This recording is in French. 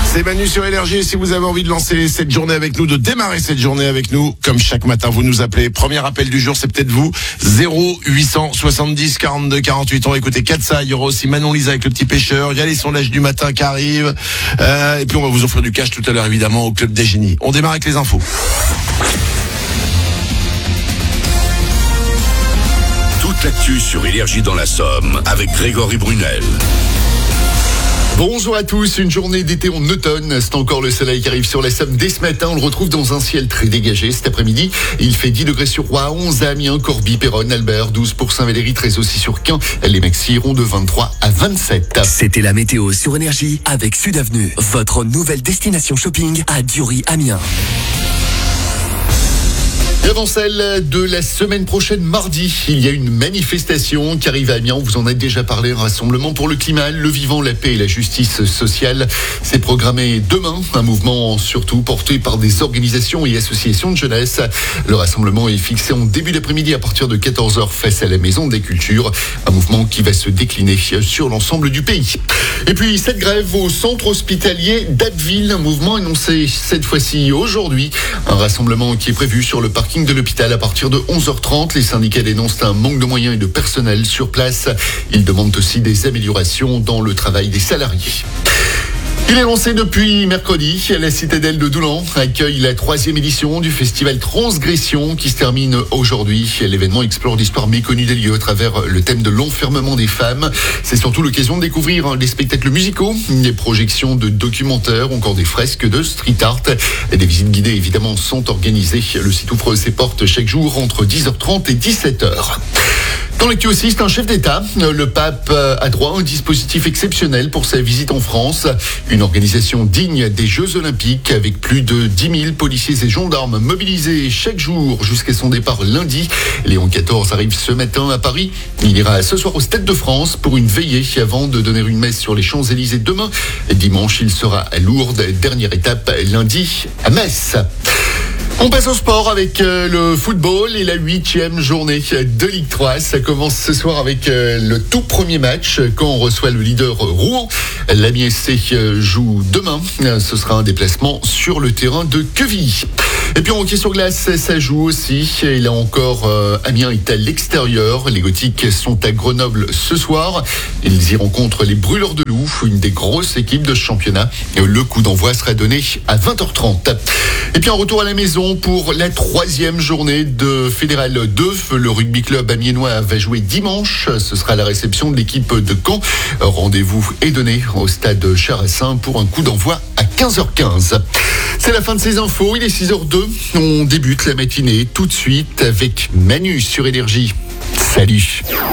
C'est Manu sur Énergie et si vous avez envie de lancer cette journée avec nous, de démarrer cette journée avec nous, comme chaque matin vous nous appelez. Premier appel du jour, c'est peut-être vous. 0870 42 48. On va écouter Katsa, il y aura aussi Manon Lisa avec le petit pêcheur. Il y a les sondages du matin qui arrivent. Et puis on va vous offrir du cash tout à l'heure évidemment au Club des Génies. On démarre avec les infos. Toute l'actu sur Énergie dans la Somme avec Grégory Brunel. Bonjour à tous, une journée d'été en automne, c'est encore le soleil qui arrive sur la Somme dès ce matin, on le retrouve dans un ciel très dégagé cet après-midi. Il fait 10 degrés sur Rouen, 11 à Amiens, Corbie, Péronne, Albert, 12 pour Saint-Valéry, 13 aussi sur Caen. Les maxi iront de 23 à 27. C'était la météo sur Énergie avec Sud Avenue, votre nouvelle destination shopping à Dury-Amiens. Et avant celle de la semaine prochaine, mardi, il y a une manifestation qui arrive à Amiens. On vous en a déjà parlé, un rassemblement pour le climat, le vivant, la paix et la justice sociale. C'est programmé demain, un mouvement surtout porté par des organisations et associations de jeunesse. Le rassemblement est fixé en début d'après-midi à partir de 14h face à la Maison des Cultures. Un mouvement qui va se décliner sur l'ensemble du pays. Et puis cette grève au centre hospitalier d'Abbeville, un mouvement annoncé cette fois-ci aujourd'hui. Un rassemblement qui est prévu sur le parking de l'hôpital à partir de 11h30. Les syndicats dénoncent un manque de moyens et de personnel sur place. Ils demandent aussi des améliorations dans le travail des salariés. Il est lancé depuis mercredi. La citadelle de Doulan accueille la 3e édition du festival Transgression qui se termine aujourd'hui. L'événement explore l'histoire méconnue des lieux à travers le thème de l'enfermement des femmes. C'est surtout l'occasion de découvrir des spectacles musicaux, des projections de documentaires, encore des fresques de street art. Des visites guidées évidemment sont organisées. Le site ouvre ses portes chaque jour entre 10h30 et 17h. Dans l'actu aussi, c'est un chef d'État. Le pape a droit à un dispositif exceptionnel pour sa visite en France. Une organisation digne des Jeux Olympiques avec plus de 10 000 policiers et gendarmes mobilisés chaque jour jusqu'à son départ lundi. Léon XIV arrive ce matin à Paris. Il ira ce soir au Stade de France pour une veillée avant de donner une messe sur les Champs-Élysées demain. Dimanche, il sera à Lourdes. Dernière étape lundi à Metz. On passe au sport avec le football et la 8e journée de Ligue 3. Ça commence ce soir avec le tout premier match quand on reçoit le leader Rouen. L'Amiens SC joue demain. Ce sera un déplacement sur le terrain de Quevilly. Et puis en hockey sur glace, ça joue aussi. Et là encore, Amiens est à l'extérieur. Les Gothiques sont à Grenoble ce soir. Ils y rencontrent les Brûleurs de Loup, une des grosses équipes de ce championnat. Le coup d'envoi sera donné à 20h30. Et puis en retour à la maison pour la 3e journée de Fédéral 2. Le rugby club amiénois va jouer dimanche. Ce sera la réception de l'équipe de Caen. Rendez-vous est donné au stade Charassin pour un coup d'envoi à 15h15. C'est la fin de ces infos. Il est 6h02. On débute la matinée tout de suite avec Manu sur Énergie. Salut.